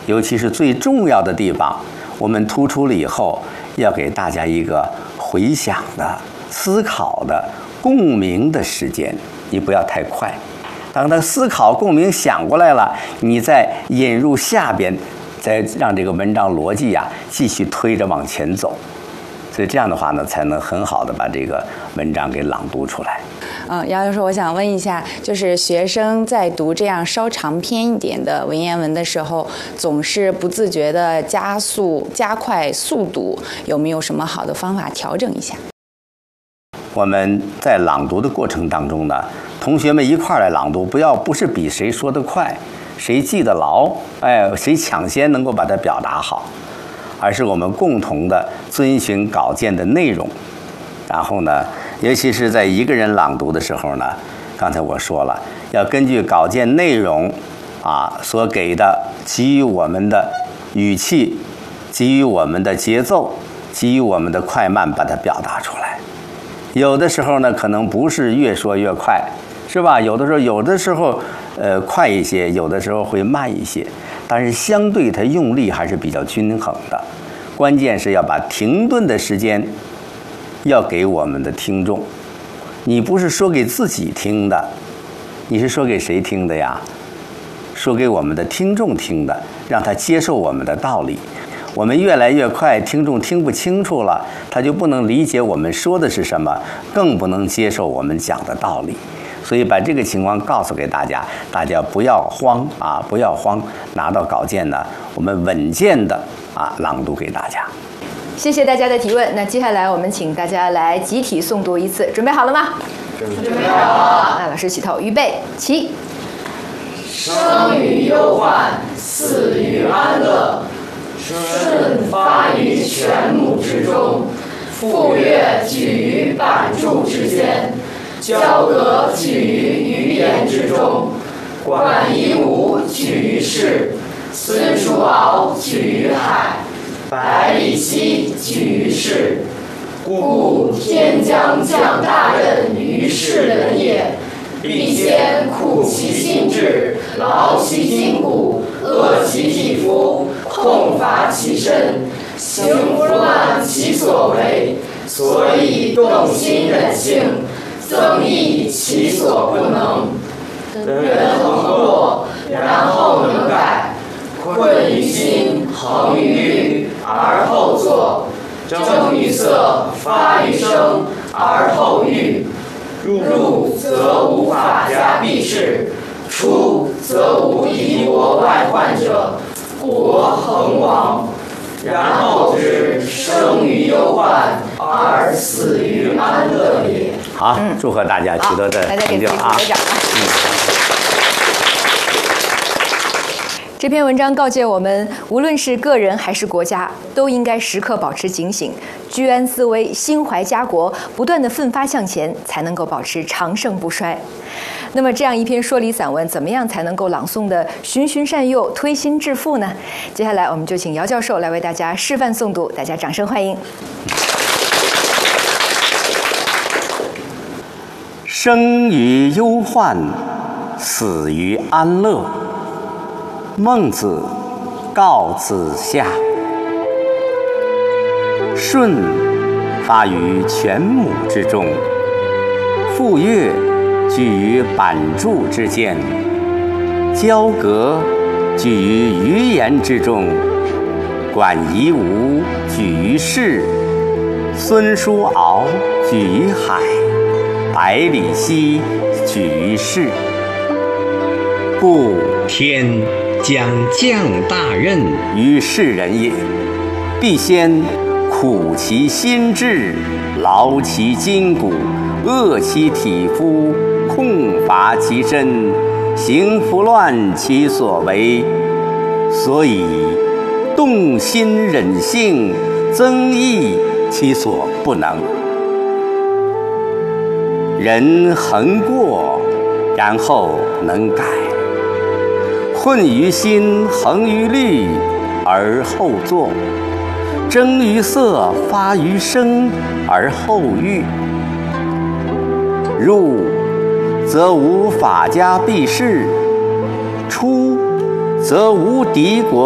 尤其是最重要的地方，我们突出了以后，要给大家一个回想的、思考的、共鸣的时间。你不要太快，当他思考、共鸣想过来了，你再引入下边，再让这个文章逻辑呀继续推着往前走。所以这样的话呢，才能很好的把这个文章给朗读出来。 姚教授，我想问一下，就是学生在读这样稍长篇一点的文言文的时候，总是不自觉的加快速度，有没有什么好的方法调整一下？ 我们在朗读的过程当中呢，同学们一块儿来朗读，不是比谁说得快，谁记得牢，谁抢先能够把它表达好，而是我们共同的遵循稿件的内容。然后呢，尤其是在一个人朗读的时候呢，刚才我说了，要根据稿件内容所给的给予我们的语气，给予我们的节奏，给予我们的快慢，把它表达出来。有的时候呢，可能不是越说越快，是吧？有的时候快一些，有的时候会慢一些，但是相对它用力还是比较均衡的。关键是要把停顿的时间要给我们的听众。你不是说给自己听的，你是说给谁听的呀？说给我们的听众听的，让他接受我们的道理。我们越来越快，听众听不清楚了，他就不能理解我们说的是什么，更不能接受我们讲的道理。所以把这个情况告诉给大家，大家不要慌不要慌，拿到稿件呢，我们稳健的朗读给大家。 谢谢大家的提问。那接下来我们请大家来集体诵读一次，准备好了吗？ 准备好了。 那老师起头，预备起。 生于忧患，死于安乐。舜发于泉母之中，傅说举于版筑之间，交葛举于鱼言之中，管夷吾举于市，孙叔敖举于海，百里奚举于市。故天将降大任于世人也，必先苦其心志，劳其筋骨，饿其体肤，空乏其身，行拂乱其所为，所以动心忍性，增益其所不能。人恒过，然后能改。困于心，恒于虑，而后作；正于色，发于声，而后喻。入则无法家必士，出则无夷国外患者，国恒亡。然后之生于忧患，而死于安乐也。 好，祝贺大家取得的成就啊！ 这篇文章告诫我们，无论是个人还是国家，都应该时刻保持警醒，居安思危，心怀家国，不断地奋发向前，才能够保持长盛不衰。那么，这样一篇说理散文，怎么样才能够朗诵的循循善诱、推心置腹呢？接下来，我们就请姚教授来为大家示范诵读，大家掌声欢迎。 生于忧患，死于安乐。孟子告子夏。舜发于泉母之中，傅说举于版筑之间，交葛举于鱼言之中，管夷吾举于市，孙叔敖举于海，百里奚举于市。故天将降大任于世人也，必先苦其心志，劳其筋骨，饿其体肤，空乏其身，行拂乱其所为，所以动心忍性，增益其所不能。人恒过，然后能改。困于心，恒于虑，而后作；征于色，发于声，而后喻。入则无法家必士，出则无敌国